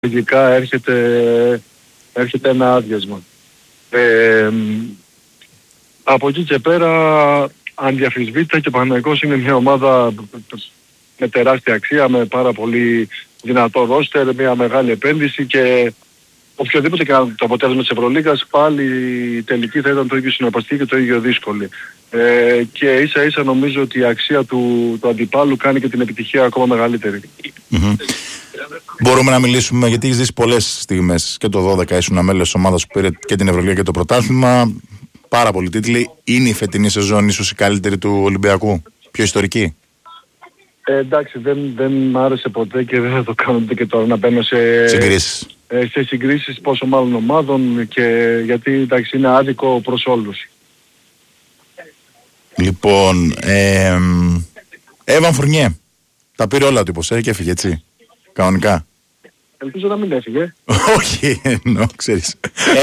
Λογικά έρχεται ένα άδειασμα. Από εκεί και πέρα, ανδιαφυσβήτητα και ο Παναθηναϊκός είναι μια ομάδα με τεράστια αξία, με πάρα πολύ δυνατό ρόστερ, μια μεγάλη επένδυση και οποιοδήποτε και το αποτέλεσμα της Ευρωλίγας, πάλι η τελική θα ήταν το ίδιο συναρπαστική και το ίδιο δύσκολη. Και ίσα ίσα νομίζω ότι η αξία του αντιπάλου κάνει και την επιτυχία ακόμα μεγαλύτερη. Mm-hmm. Μπορούμε να μιλήσουμε, γιατί έχεις ζήσει πολλές στιγμές και το 12 ήσουν μέλος της ομάδας που πήρε και την Ευρωλίγα και το πρωτάθλημα. Πάρα πολλοί τίτλοι. Είναι η φετινή σεζόν ίσως η καλύτερη του Ολυμπιακού, πιο ιστορική? Εντάξει, δεν μ' άρεσε ποτέ και δεν θα το κάνω και τώρα να μπαίνω σε συγκρίσεις πόσο μάλλον ομάδων, και γιατί εντάξει είναι άδικο προς όλους. Λοιπόν, Έβαν Φουρνιέ, τα πήρε όλα του και έφυγε, έτσι, κανονικά? Ελπίζω να μην έφυγε. Όχι, ξέρεις.